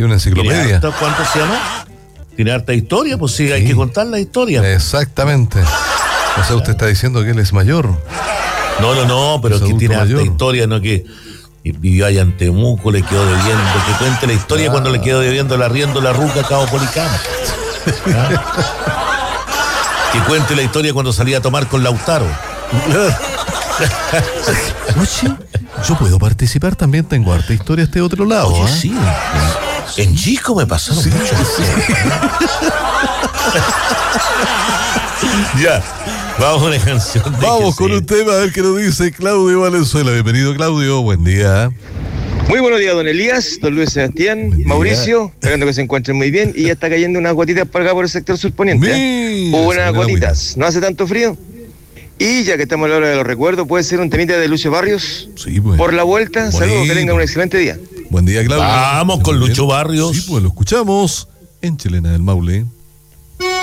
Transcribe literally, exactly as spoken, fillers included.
una enciclopedia. ¿Harta, ¿Cuánto se llama? Tiene harta historia, pues sí, sí, hay que contar la historia. Exactamente. O sea, usted está diciendo que él es mayor. No, no, no, pero es que tiene mayor. harta historia, no que vivió allá en Temuco, le quedó debiendo. Que cuente la historia ah. cuando le quedó debiendo el arriendo la ruca a Cabo Policama. ¿Ah? Que cuente la historia cuando salía a tomar con Lautaro. Oye, yo puedo participar, también tengo harta historia este otro lado. Oye, ¿eh? sí. En Chico me pasaron sí, mucho. Sí. Ya, vamos a una canción. Vamos con un tema, a ver qué nos dice Claudio Valenzuela. Bienvenido, Claudio, buen día. Muy buenos días, don Elías, don Luis Sebastián, Mauricio, esperando que se encuentren muy bien. Y ya está cayendo unas gotitas por acá por el sector surponiente. ¿eh? Unas gotitas, no hace tanto frío. Y ya que estamos a la hora de los recuerdos, puede ser un temita de Lucio Barrios. Sí, pues. Por la vuelta, bueno. Saludos, que tengan un excelente día. Buen día, Claudio. Vamos con Lucho Barrios. Sí, pues lo escuchamos en Chilena del Maule.